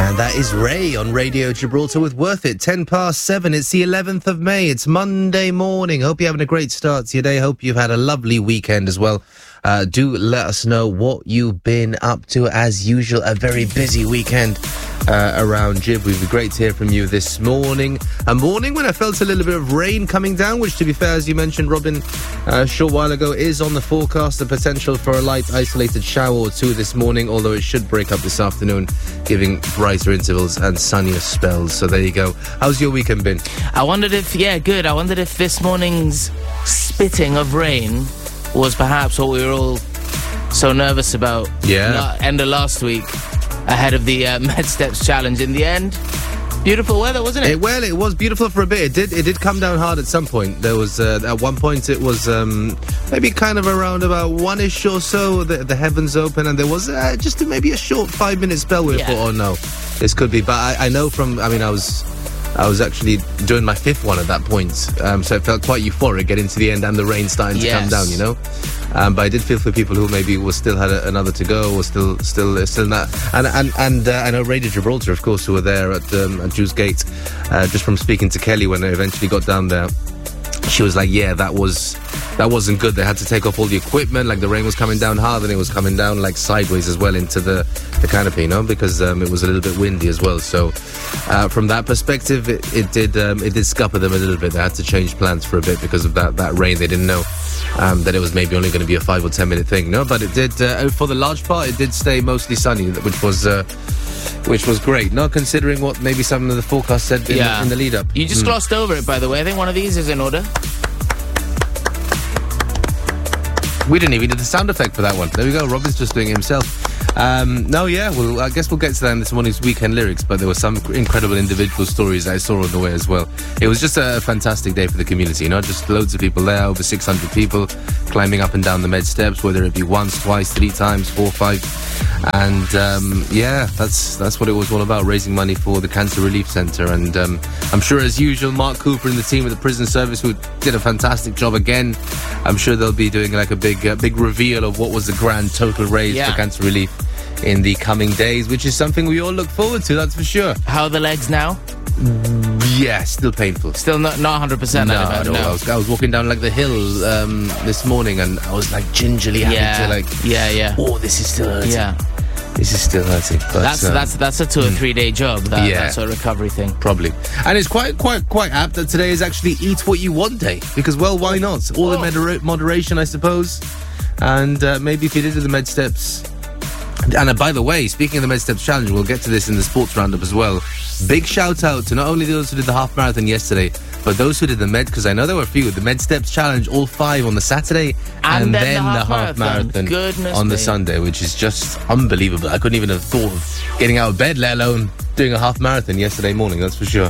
And that is Ray on Radio Gibraltar with Worth It. 7:10. It's the 11th of May. It's Monday morning. Hope you're having a great start to your day. Hope you've had a lovely weekend as well. Do let us know what you've been up to. As usual, a very busy weekend around Gib. It would be great to hear from you this morning. A morning when I felt a little bit of rain coming down, which, to be fair, as you mentioned, Robin, a short while ago, is on the forecast. The potential for a light isolated shower or two this morning, although it should break up this afternoon, giving brighter intervals and sunnier spells. So there you go. How's your weekend been? I wondered if this morning's spitting of rain was perhaps what we were all so nervous about end of last week ahead of the Med Steps Challenge. In the end, beautiful weather, wasn't it? Well, it was beautiful for a bit. It did come down hard at some point. There was at one point it was maybe kind of around about 1-ish or so, the heavens open, and there was just maybe a short 5-minute spell where I thought, oh no, this could be. But I know from, I was actually doing my 5th one at that point, so it felt quite euphoric getting to the end and the rain starting to come down, you know. But I did feel for people who maybe still had another to go, or still not. And I know Radio Gibraltar, of course, who were there at Jews Gate, just from speaking to Kelly when I eventually got down there. She was like, yeah, that wasn't good. They had to take off all the equipment, like the rain was coming down hard and it was coming down like sideways as well into the canopy, you know, because it was a little bit windy as well. So from that perspective, it did scupper them a little bit. They had to change plans for a bit because of that rain. They didn't know that it was maybe only going to be a 5 or 10 minute thing, no, but it did, for the large part, it did stay mostly sunny, which was great, not considering what maybe some of the forecasts said in the lead up. You just glossed over it, by the way. I think one of these is in order. We didn't even do the sound effect for that one. There we go. Robin's just doing it himself. Well, I guess we'll get to that in this morning's weekend lyrics, but there were some incredible individual stories I saw on the way as well. It was just a fantastic day for the community, you know, just loads of people there, over 600 people climbing up and down the Med Steps, whether it be once, twice, 3 times, 4, 5. And that's what it was all about, raising money for the Cancer Relief Centre. And I'm sure, as usual, Mark Cooper and the team at the prison service, who did a fantastic job again, I'm sure they'll be doing like a big reveal of what was the grand total raise for Cancer Relief in the coming days, which is something we all look forward to, that's for sure. How are the legs now? Yeah, still painful. Still not 100%. No. I was walking down like the hill this morning, and I was like gingerly having to like, oh, this is still hurting. Yeah. This is still hurting. But that's a 2 or 3 day job. That sort of recovery thing. Probably. And it's quite apt that today is actually Eat What You Want Day, because, well, why not? All the moderation, I suppose. And maybe if you did the Med Steps. And by the way, speaking of the Med Steps Challenge, we'll get to this in the sports roundup as well. Big shout out to not only those who did the half marathon yesterday, but those who did the Med, because I know there were a few. The Med Steps Challenge, all 5 on the Saturday, and then the half marathon on the Sunday, which is just unbelievable. I couldn't even have thought of getting out of bed, let alone doing a half marathon yesterday morning, that's for sure.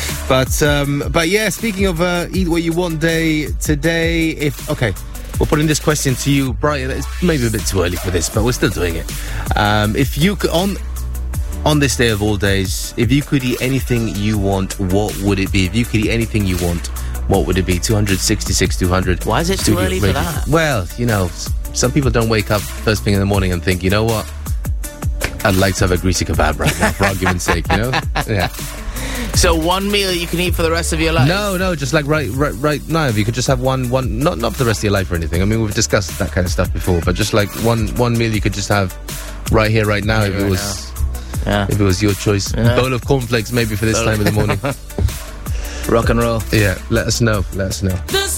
But yeah, speaking of Eat What You Want Day today, we're putting this question to you, Brian. It's maybe a bit too early for this, but we're still doing it. If you could, on this day of all days, if you could eat anything you want, what would it be? If you could eat anything you want, what would it be? 266 200. Why is it too early for that? Well, you know, some people don't wake up first thing in the morning and think, you know what, I'd like to have a greasy kebab right now, for argument's sake, you know? Yeah. So one meal you can eat for the rest of your life? No, just like right now. If you could just have one, not for the rest of your life or anything. I mean, we've discussed that kind of stuff before, but just like one meal you could just have right here, right now, if it was your choice. A bowl of cornflakes maybe for this time of the morning. Rock and roll. Yeah, let us know.